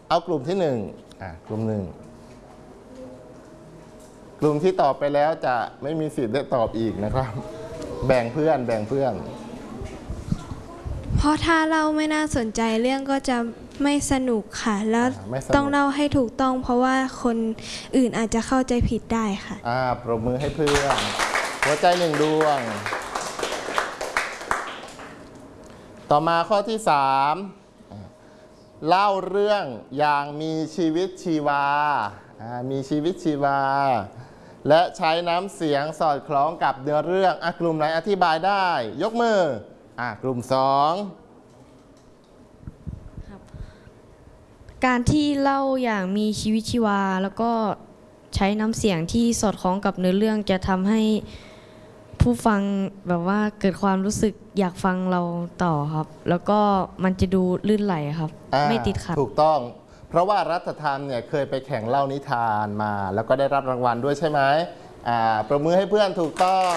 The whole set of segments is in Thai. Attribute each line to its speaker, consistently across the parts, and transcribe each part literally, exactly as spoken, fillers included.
Speaker 1: เอากลุ่มที่หนึ่งอ่ะกลุ่มหนึ่งกลุ่มที่ตอบไปแล้วจะไม่มีสิทธิ์ได้ตอบอีกนะครับแบ่งเพื่อนแบ่งเพื่อน
Speaker 2: เพราะถ้าเราไม่น่าสนใจเรื่องก็จะไม่สนุกค่ะแล้วต้องเล่าให้ถูกต้องเพราะว่าคนอื่นอาจจะเข้าใจผิดได้ค่ะ
Speaker 1: อ่าปรบมือให้เพื่อนหัวใจหนึ่งดวงต่อมาข้อที่สามเล่าเรื่องอย่างมีชีวิตชีวามีชีวิตชีวาและใช้น้ำเสียงสอดคล้องกับเนื้อเรื่องอ่ะกลุ่มไหนอธิบายได้ยกมืออ่ะกลุ่มสอง
Speaker 3: การที่เล่าอย่างมีชีวิตชีวาแล้วก็ใช้น้ำเสียงที่สอดคล้องกับเนื้อเรื่องจะทำให้ผู้ฟังแบบว่าเกิดความรู้สึกอยากฟังเราต่อครับแล้วก็มันจะดูลื่นไหลครับไม่ติดขัด
Speaker 1: ถูกต้องเพราะว่ารัฐธรรมเนี่ยเคยไปแข่งเล่านิทานมาแล้วก็ได้รับรางวัลด้วยใช่ไหมอ่าประมือให้เพื่อนถูกต้อง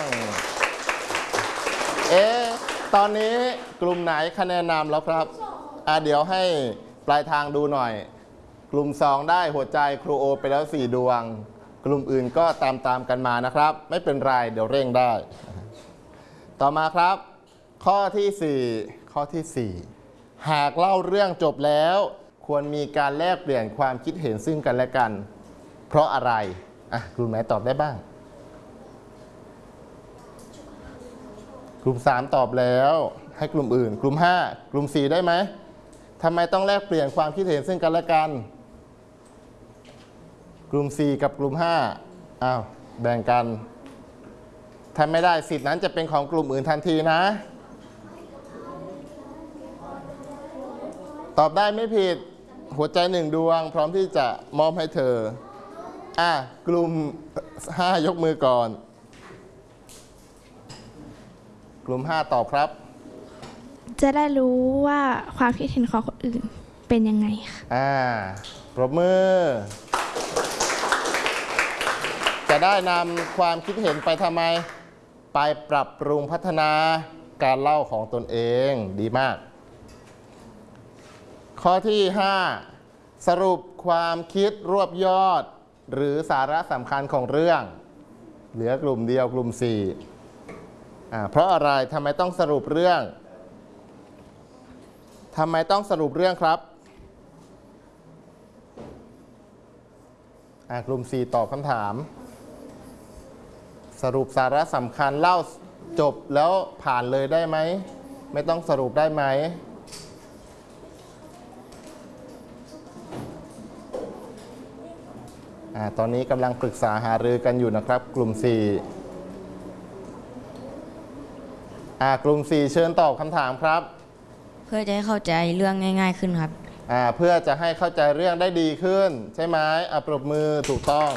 Speaker 1: เอ๊ะตอนนี้กลุ่มไหนคะแนนนำแล้วครับอ่าเดี๋ยวให้ปลายทางดูหน่อยกลุ่มสองได้หัวใจครูโอไปแล้วสี่ดวงกลุ่มอื่นก็ตามตามกันมานะครับไม่เป็นไรเดี๋ยวเร่งได้ต่อมาครับข้อที่สี่ข้อที่สี่หากเล่าเรื่องจบแล้วควรมีการแลกเปลี่ยนความคิดเห็นซึ่งกันและกันเพราะอะไรอ่ะกลุ่มไหนตอบได้บ้างกลุ่มสามตอบแล้วให้กลุ่มอื่นกลุ่มห้ากลุ่มสี่ได้ไหมทำไมต้องแลกเปลี่ยนความคิดเห็นซึ่งกันและกันกลุ่มสี่กับกลุ่มห้าอ้าวแบ่งกันถ้าไม่ได้สิทธินั้นจะเป็นของกลุ่มอื่นทันทีนะตอบได้ไม่ผิดหัวใจหนึ่งดวงพร้อมที่จะมอบให้เธออ่ะกลุ่มห้ายกมือก่อนกลุ่มห้าตอบครับ
Speaker 4: จะได้รู้ว่าความคิดเห็นของคนอื่นเป็นยังไงค่ะ
Speaker 1: อ่าปรบมือจะได้นำความคิดเห็นไปทำไมไปปรับปรุงพัฒนาการเล่าของตนเองดีมากข้อที่ห้าสรุปความคิดรวบยอดหรือสาระสำคัญของเรื่องเหลือกลุ่มเดียวกลุ่มสี่อ่าเพราะอะไรทำไมต้องสรุปเรื่องทำไมต้องสรุปเรื่องครับอ่ากลุ่มสี่ตอบคำถามสรุปสาระสำคัญเล่าจบแล้วผ่านเลยได้ไหมไม่ต้องสรุปได้ไหมอ่าตอนนี้กำลังปรึกษาหารือกันอยู่นะครับกลุ่มสี่อ่ากลุ่มสี่เชิญตอบคำถามครับ
Speaker 3: เพื่อจะให้เข้าใจเรื่องง่ายๆขึ้นครับ
Speaker 1: อ่าเพื่อจะให้เข้าใจเรื่องได้ดีขึ้นใช่ไหมอ่าปรบมือถูกต้อง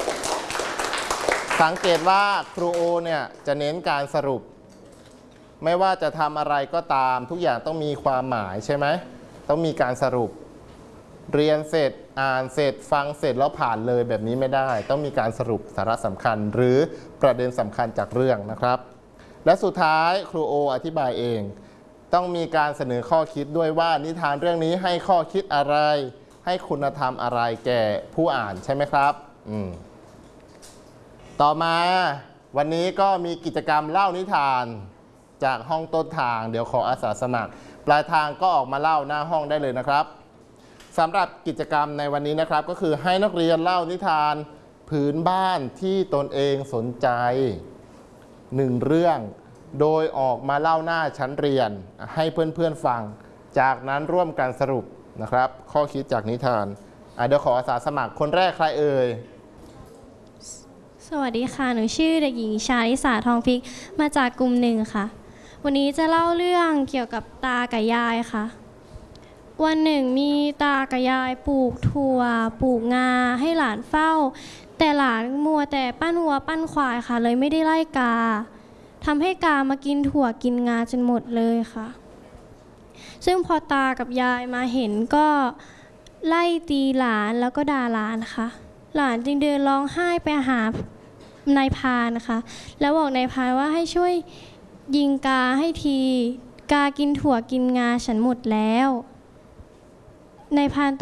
Speaker 1: สังเกตว่าครูโอเนี่ยจะเน้นการสรุปไม่ว่าจะทำอะไรก็ตามทุกอย่างต้องมีความหมายใช่ไหมต้องมีการสรุปเรียนเสร็จอ่านเสร็จฟังเสร็จแล้วผ่านเลยแบบนี้ไม่ได้ต้องมีการสรุปสาระสำคัญหรือประเด็นสำคัญจากเรื่องนะครับและสุดท้ายครูโออธิบายเองต้องมีการเสนอข้อคิดด้วยว่านิทานเรื่องนี้ให้ข้อคิดอะไรให้คุณธรรมอะไรแก่ผู้อ่านใช่ไหมครับอืมต่อมาวันนี้ก็มีกิจกรรมเล่านิทานจากห้องต้นทางเดี๋ยวขออาสาสมัครปลายทางก็ออกมาเล่าหน้าห้องได้เลยนะครับสำหรับกิจกรรมในวันนี้นะครับก็คือให้นักเรียนเล่านิทานพื้นบ้านที่ตนเองสนใจหนึ่งเรื่องโดยออกมาเล่าหน้าชั้นเรียนให้เพื่อนๆฟังจากนั้นร่วมกันสรุปนะครับข้อคิดจากนิทานเดี๋ยวขออาสาสมัครคนแรกใครเอ่ย
Speaker 5: สวัสดีค่ะหนูชื่อเด็กหญิงชาลิสาทองพริกมาจากกลุ่มหนึ่งค่ะวันนี้จะเล่าเรื่องเกี่ยวกับตากับยายค่ะวันหนึ่งมีตากับยายปลูกถั่วปลูกงาให้หลานเฝ้าแต่หลานมัวแต่ปั้นวัวปั้นควายค่ะเลยไม่ได้ไล่กาทำให้กามากินถั่วกินงาจนหมดเลยค่ะซึ่งพอตากับยายมาเห็นก็ไล่ตีหลานแล้วก็ด่าหลานค่ะหลานจึงเดินร้องไห้ไปหานายพรานนะคะแล้วบอกนายพรานว่าให้ช่วยยิงกาให้ทีกากินถั่วกินงาฉันหมดแล้วนายพราน